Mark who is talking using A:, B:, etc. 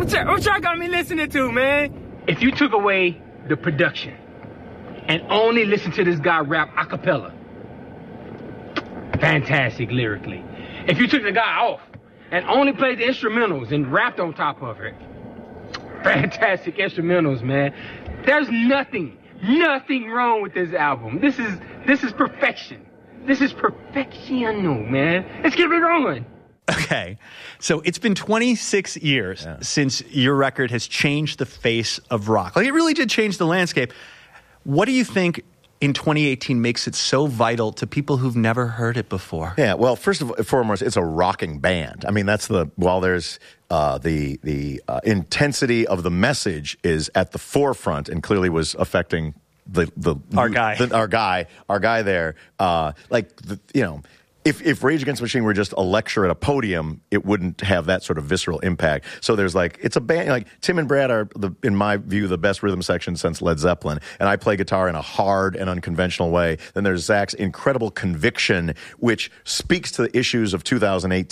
A: What y'all got me listening to, man? If you took away the production and only listened to this guy rap a cappella, fantastic lyrically. If you took the guy off and only played the instrumentals and rapped on top of it, fantastic instrumentals, man. There's nothing wrong with this album. This is perfection. This is perfectiono, man. Let's get it on.
B: Okay, so it's been 26 years since your record has changed the face of rock. Like, it really did change the landscape. What do you think in 2018 makes it so vital to people who've never heard it before?
C: Yeah, well, first and foremost, it's a rocking band. I mean, that's while there's the intensity of the message is at the forefront and clearly was affecting our guy there. If Rage Against the Machine were just a lecture at a podium, it wouldn't have that sort of visceral impact. So there's it's a band, like Tim and Brad are, in my view, the best rhythm section since Led Zeppelin. And I play guitar in a hard and unconventional way. Then there's Zach's incredible conviction, which speaks to the issues of 2018.